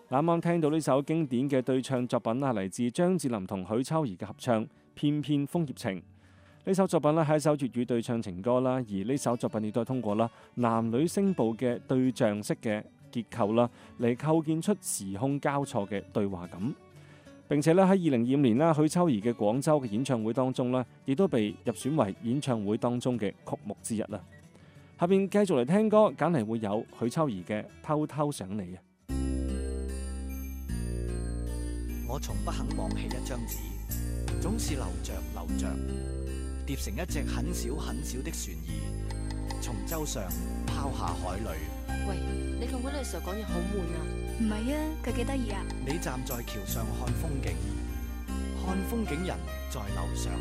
啱啱聽到呢首經典嘅對唱作品係嚟自張智霖同許秋怡嘅合唱《片片楓葉情》。呢首作品咧係一首粵語對唱情歌啦，而呢首作品亦都係通過啦男女聲部嘅對仗式嘅結構啦，嚟構建出時空交錯嘅對話感。並且咧喺2025年啦，許秋怡嘅廣州嘅演唱會當中咧，亦都被入選為演唱會當中嘅曲目之一啦。下邊繼續嚟聽歌，揀嚟會有許秋怡嘅《偷偷想你》啊。 我從不肯忘棄一張紙，總是留着，疊成一隻很小很小的船兒，從舟上拋下海裏。 喂，你咁趕嘅時候講嘢好悶啊！ 唔係啊，佢幾得意啊！ 你站在橋上看風景，看風景人在樓上